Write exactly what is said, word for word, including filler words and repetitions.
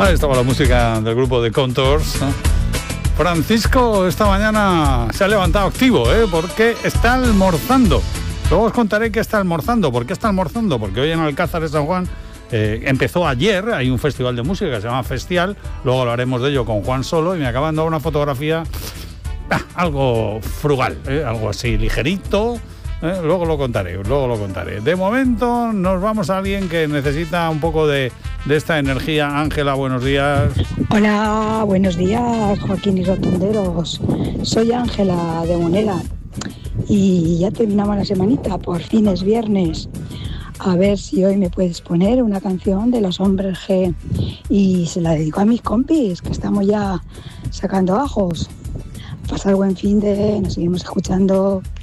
Ahí estaba la música del grupo de Contours, ¿no? Francisco esta mañana se ha levantado activo, ¿eh? Porque está almorzando. Luego os contaré qué está almorzando. ¿Por qué está almorzando? Porque hoy en Alcázar de San Juan eh, empezó ayer, hay un festival de música que se llama Festial, luego hablaremos de ello con Juan Solo, y me acaban de dar una fotografía ah, algo frugal, ¿eh? Algo así ligerito. Eh, luego lo contaré, luego lo contaré. De momento nos vamos a alguien que necesita un poco de, de esta energía. Ángela, buenos días. Hola, buenos días, Joaquín y Rotonderos. Soy Ángela de Monela y ya terminamos la semanita, por fin es viernes. A ver si hoy me puedes poner una canción de Los Hombres G y se la dedico a mis compis, que estamos ya sacando ajos. Pasar buen fin de, nos seguimos escuchando.